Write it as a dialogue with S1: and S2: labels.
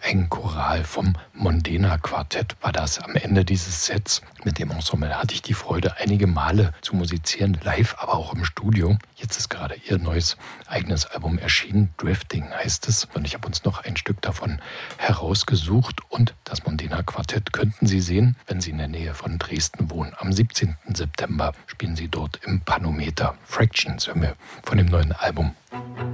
S1: Ein Choral vom Mondena Quartett war das am Ende dieses Sets. Mit dem Ensemble hatte ich die Freude, einige Male zu musizieren, live, aber auch im Studio. Jetzt ist gerade ihr neues eigenes Album erschienen, Drifting heißt es. Und ich habe uns noch ein Stück davon herausgesucht. Und das Mondena Quartett könnten Sie sehen, wenn Sie in der Nähe von Dresden wohnen. Am 17. September spielen Sie dort im Panometer. Fractions hören wir von dem neuen Album.